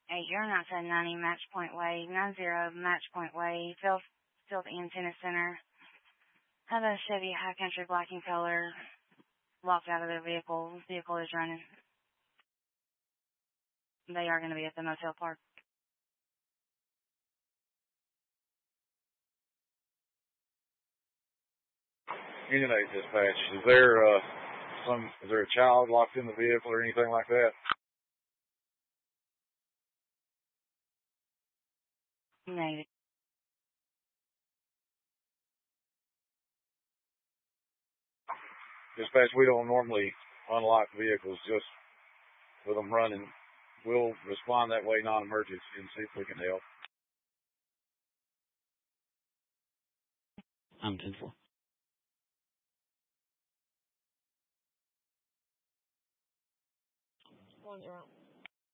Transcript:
8, you're not 790, match point way, 90, match point way, fill the antenna center. Have a Chevy High Country black in color, walked out of their vehicle. Vehicle is running. They are going to be at the motel park. Union 8 dispatch. Is there a child locked in the vehicle or anything like that? Negative. Dispatch, we don't normally unlock vehicles just with them running. We'll respond that way, non-emergency, and see if we can help. I'm 10-4. One, you're out.